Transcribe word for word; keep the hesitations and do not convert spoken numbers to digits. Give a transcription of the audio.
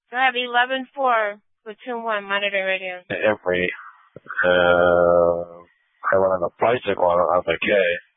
Go ahead, eleven four, platoon one, monitor radio. Every, uh, I went on a bicycle on, on the K.